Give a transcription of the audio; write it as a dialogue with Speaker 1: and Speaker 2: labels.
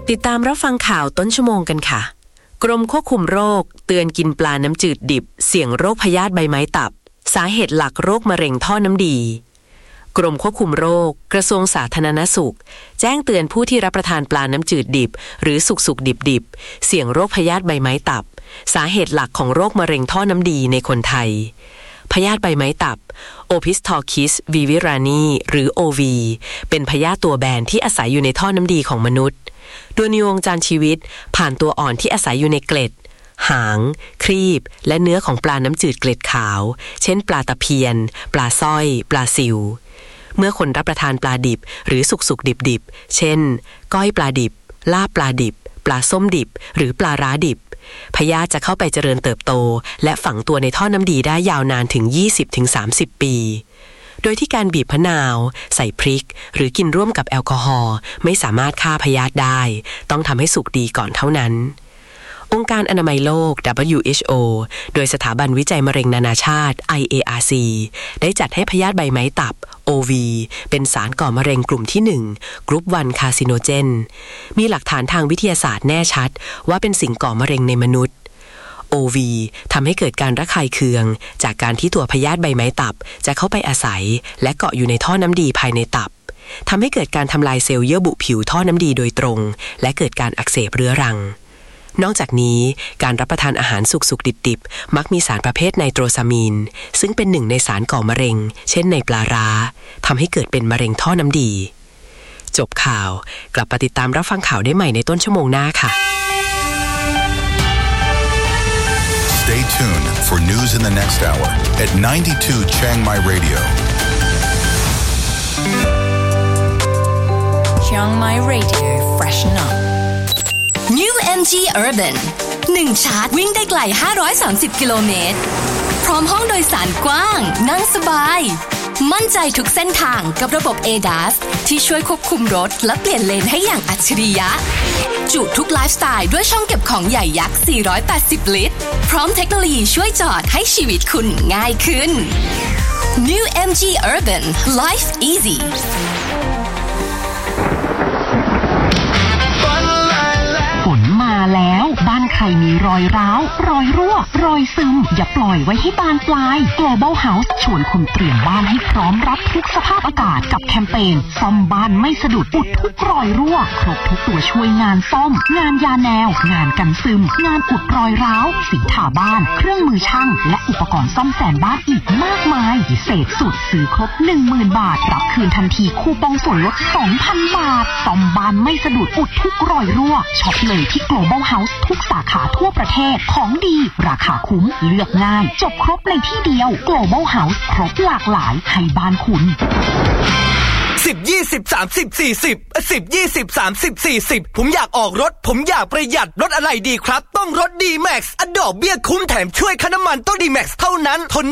Speaker 1: ติดตามรับฟังข่าวต้นชั่วโมงกันค่ะกรมควบคุมโรคเตือนกินปลาน้ำจืดดิบเสี่ยงโรคพยาธิใบไม้ตับสาเหตุหลักโรคมะเร็งท่อน้ำดีกรมควบคุมโรคกระทรวงสาธารณสุขแจ้งเตือนผู้ที่รับประทานปลาน้ำจืดดิบหรือสุกดิบเสี่ยงโรคพยาธิใบไม้ตับสาเหตุหลักของโรคมะเร็งท่อน้ำดีในคนไทยพยาธิใบไม้ตับ Opisthorchis vivirani หรือ OV เป็นพยาธิตัวแบนที่อาศัยอยู่ในท่อน้ำดีของมนุษย์โดยในวงจรชีวิตผ่านตัวอ่อนที่อาศัยอยู่ในเกล็ดหางครีบและเนื้อของปลาน้ำจืดเกล็ดขาวเช่นปลาตะเพียนปลาสร้อยปลาซิวเมื่อคนรับประทานปลาดิบหรือสุกดิบเช่นก้อยปลาดิบลาบปลาดิบปลาส้มดิบหรือปลาร้าดิบพยาธิจะเข้าไปเจริญเติบโตและฝังตัวในท่อน้ำดีได้ยาวนานถึง 20-30 ปีโดยที่การบีบมะนาวใส่พริกหรือกินร่วมกับแอลกอฮอล์ไม่สามารถฆ่าพยาธิได้ต้องทำให้สุกดีก่อนเท่านั้นองค์การอนามัยโลก WHO โดยสถาบันวิจัยมะเร็งนานาชาติ IARC ได้จัดให้พยาธิใบไม้ตับ OV เป็นสารก่อมะเร็งกลุ่มที่1กรุ๊ป1คาร์ซิโนเจนมีหลักฐานทางวิทยาศาสตร์แน่ชัดว่าเป็นสิ่งก่อมะเร็งในมนุษย์ OV ทำให้เกิดการระคายเคืองจากการที่ตัวพยาธิใบไม้ตับจะเข้าไปอาศัยและเกาะอยู่ในท่อน้ำดีภายในตับทำให้เกิดการทำลายเซลล์เยื่อบุผิวท่อน้ำดีโดยตรงและเกิดการอักเสบเรื้อรังนอกจากนี้การรับประทานอาหารสุกดิบมักมีสารประเภทไนโตรซามีนซึ่งเป็นหนึ่งในสารก่อมะเร็งเช่นในปลาร้าทำให้เกิดเป็นมะเร็งท่อน้ำดีจบข่าวกลับมาติดตามรับฟังข่าวได้ใหม่ในต้นชั่วโมงหน้าค่ะ
Speaker 2: Stay tuned for news in the next hour at 92 Chiang Mai Radio.
Speaker 3: Chiang Mai Radio freshen up.New MG Urban 1 ชาร์จวิ่งได้ไกล530 กิโลเมตรพร้อมห้องโดยสารกว้างนั่งสบายมั่นใจทุกเส้นทางกับระบบ ADAS ที่ช่วยควบคุมรถและเปลี่ยนเลนให้อย่างอัจฉริยะจุทุกไลฟ์สไตล์ด้วยช่องเก็บของใหญ่ยักษ์480 ลิตรพร้อมเทคโนโลยีช่วยจอดให้ชีวิตคุณง่ายขึ้น New MG Urban Life Easy
Speaker 4: แล้วบ้านใครมีรอยร้าวรอยรั่วรอยซึมอย่าปล่อยไว้ให้บานปลาย Global House ชวนคุณเตรียมบ้านให้พร้อมรับทุกสภาพอากาศกับแคมเปญซ่อมบ้านไม่สะดุดอุดทุกรอยรั่วครบทุกตัวช่วยงานซ่อมงานยาแนวงานกันซึมงานอุดรอยร้าวสีทาบ้านเครื่องมือช่างและอุปกรณ์ซ่อมแซมบ้านอีกมากมายพิเศษสุดซื้อครบ 10,000 บาทรับคืนทันทีคูปองส่วนลด 2,000 บาทซ่อมบ้านไม่สะดุดอุดทุกรอยรั่วช็อปเลยที่ Global House ทุกสาขาทั่วประเทศของดีราคาคุ้มเลือกง่ายจบครบในที่เดียว Global House ครบหลากหลายให้บ้านคุณ
Speaker 5: 10 20 30 40 10 20 30 40ผมอยากออกรถผมอยากประหยัดรถอะไรดีครับต้องรถ D-Max ดอกเบี้ยคุ้มแถมช่วยค่าน้ำมันต้อง D-Max เท่านั้นทน